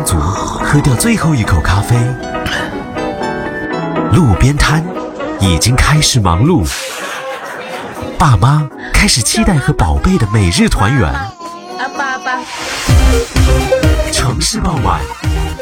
足，喝掉最后一口咖啡。路边摊已经开始忙碌，爸妈开始期待和宝贝的每日团圆。 爸爸， 城市傍晚，